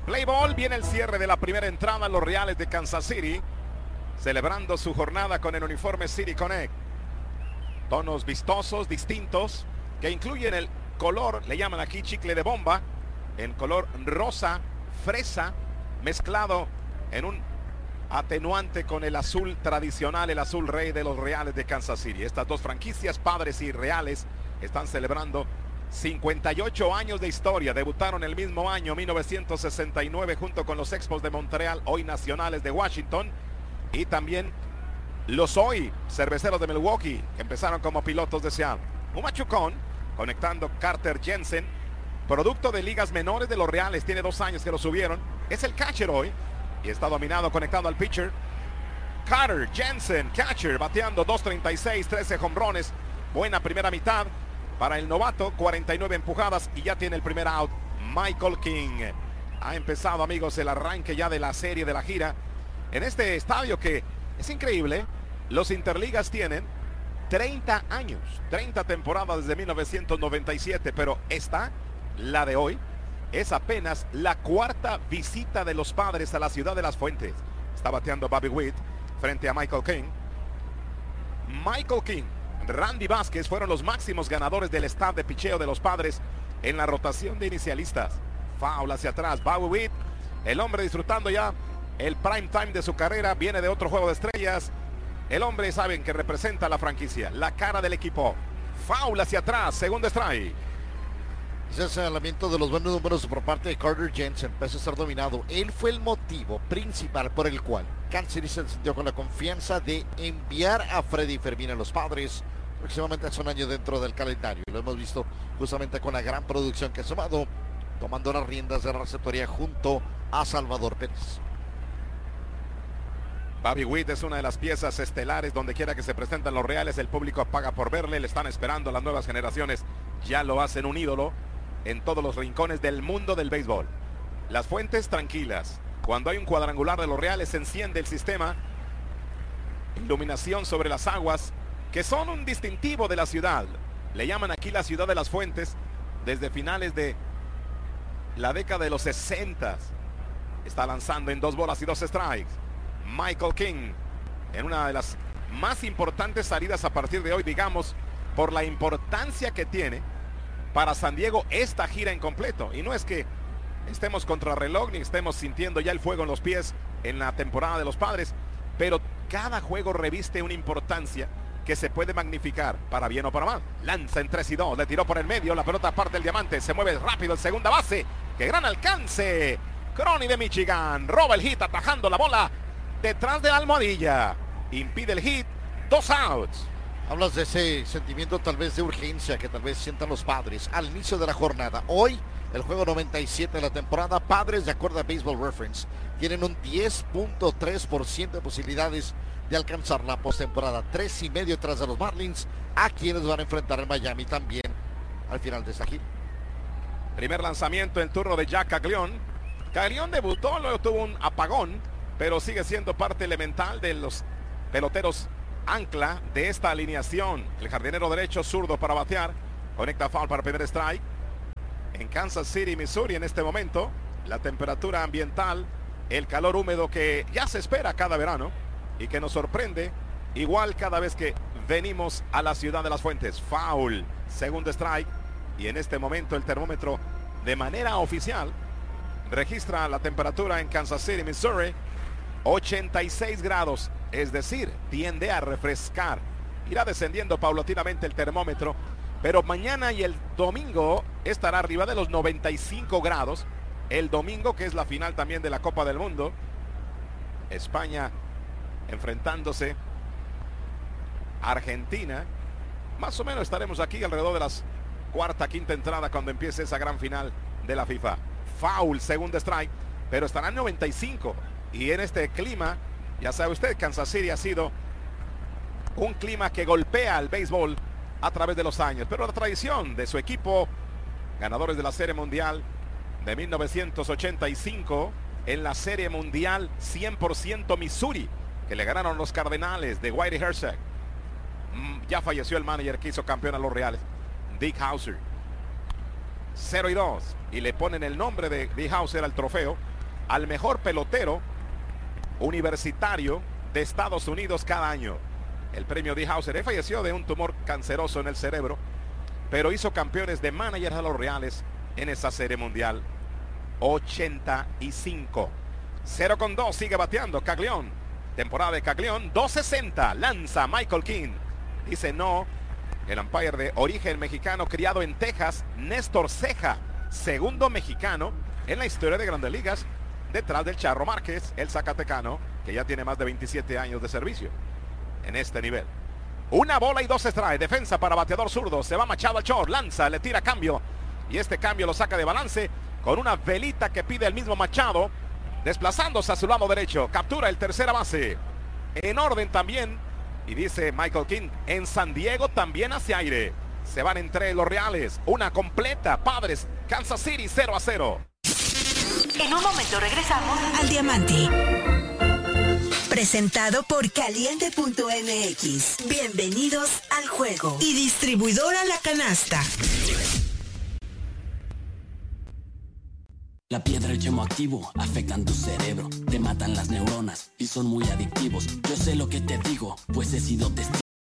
Play ball, viene el cierre de la primera entrada. Los Reales de Kansas City celebrando su jornada con el uniforme City Connect. Tonos vistosos, distintos, que incluyen el color, le llaman aquí chicle de bomba, en color rosa, fresa, mezclado en un atenuante con el azul tradicional, el azul rey de los Reales de Kansas City. Estas dos franquicias, Padres y Reales, están celebrando 58 años de historia. Debutaron el mismo año, 1969, junto con los Expos de Montreal, hoy Nacionales de Washington, y también los hoy Cerveceros de Milwaukee, que empezaron como pilotos de Seattle. Un machucón, conectando Carter Jensen, producto de ligas menores de los Reales, tiene 2 años que lo subieron. Es el catcher hoy y está dominado, conectando al pitcher. Carter Jensen, catcher, bateando 2.36, 13 jonrones. Buena primera mitad para el novato, 49 empujadas y ya tiene el primer out. Michael King. Ha empezado, amigos, el arranque ya de la serie, de la gira, en este estadio que es increíble. Los Interligas tienen 30 años, 30 temporadas desde 1997, pero esta, la de hoy, es apenas la 4ª visita de los Padres a la ciudad de Las Fuentes. Está bateando Bobby Witt frente a Michael King. Michael King, Randy Vázquez fueron los máximos ganadores del staff de picheo de los Padres en la rotación de inicialistas. Foul hacia atrás, Bobby Witt, el hombre disfrutando ya el prime time de su carrera, viene de otro juego de estrellas. El hombre, saben, que representa la franquicia, la cara del equipo. Foul hacia atrás, segundo strike. Ese señalamiento de los buenos números por parte de Carter Jensen, pese a estar dominado, él fue el motivo principal por el cual Kansas City se sintió con la confianza de enviar a Freddy Fermín a los Padres. Próximamente hace un año dentro del calendario. Lo hemos visto justamente con la gran producción que ha sumado, tomando las riendas de la receptoría junto a Salvador Pérez. Bobby Witt es una de las piezas estelares donde quiera que se presentan los Reales. El público paga por verle, le están esperando. Las nuevas generaciones ya lo hacen un ídolo en todos los rincones del mundo del béisbol. Las Fuentes tranquilas. Cuando hay un cuadrangular de los Reales se enciende el sistema. Iluminación sobre las aguas, que son un distintivo de la ciudad. Le llaman aquí la ciudad de Las Fuentes desde finales de la década de los 60. Está lanzando en 2 bolas y 2 strikes. Michael King en una de las más importantes salidas a partir de hoy, digamos, por la importancia que tiene para San Diego esta gira en completo. Y no es que estemos contra reloj ni estemos sintiendo ya el fuego en los pies en la temporada de los Padres, pero cada juego reviste una importancia que se puede magnificar para bien o para mal. Lanza en 3 y 2, le tiró por el medio, la pelota parte el diamante, se mueve rápido el segunda base, que gran alcance. Crony de Michigan roba el hit, atajando la bola detrás de la almohadilla, impide el hit, 2 outs. Hablas de ese sentimiento tal vez de urgencia que tal vez sientan los Padres al inicio de la jornada. Hoy, el juego 97 de la temporada, Padres, de acuerdo a Baseball Reference, tienen un 10.3% de posibilidades de alcanzar la postemporada. 3.5 tras de los Marlins, a quienes van a enfrentar en Miami también al final de esta gira. Primer lanzamiento en turno de Jack Caglione. Caglione debutó, luego tuvo un apagón, pero sigue siendo parte elemental de los peloteros ancla de esta alineación. El jardinero derecho, zurdo para batear, conecta foul para primer strike. En Kansas City, Missouri, en este momento, la temperatura ambiental, el calor húmedo que ya se espera cada verano y que nos sorprende igual cada vez que venimos a la ciudad de Las Fuentes. Foul, segundo strike, y en este momento el termómetro de manera oficial registra la temperatura en Kansas City, Missouri, 86 grados, es decir, tiende a refrescar. Irá descendiendo paulatinamente el termómetro, pero mañana y el domingo estará arriba de los 95 grados. El domingo, que es la final también de la Copa del Mundo. España enfrentándose a Argentina. Más o menos estaremos aquí alrededor de las cuarta, quinta entrada cuando empiece esa gran final de la FIFA. Foul, segundo strike, pero estará en 95. Y en este clima, ya sabe usted, Kansas City ha sido un clima que golpea al béisbol a través de los años. Pero la tradición de su equipo, ganadores de la Serie Mundial de 1985, en la Serie Mundial 100% Missouri, que le ganaron los Cardenales de Whitey Herzog. Ya falleció el manager que hizo campeón a los Reales, Dick Hauser. 0 y 2, y le ponen el nombre de Dick Hauser al trofeo. al mejor pelotero universitario de Estados Unidos cada año. El premio D. Hauser. Él falleció de un tumor canceroso en el cerebro, pero hizo campeones de managers a los Reales en esa serie mundial 85. 0-2, sigue bateando Caglione. Temporada de Caglione, 260. Lanza Michael King. Dice no. El umpire de origen mexicano, criado en Texas, Néstor Ceja, segundo mexicano en la historia de Grandes Ligas, detrás del Charro Márquez, el zacatecano, que ya tiene más de 27 años de servicio en este nivel. Una bola y 2 strikes. Defensa para bateador zurdo. Se va Machado al short. Lanza, le tira cambio. Y este cambio lo saca de balance con una velita que pide el mismo Machado, desplazándose a su lado derecho. Captura el tercera base. En orden también. Y dice Michael King, en San Diego también hace aire. Se van entre los Reales. Una completa. Padres, Kansas City 0-0. En un momento regresamos al Diamante. Presentado por Caliente.mx. Bienvenidos al juego. Y distribuidora La Canasta. La piedra y el yemo activo afectan tu cerebro, te matan las neuronas y son muy adictivos. Yo sé lo que te digo, pues he sido testigo.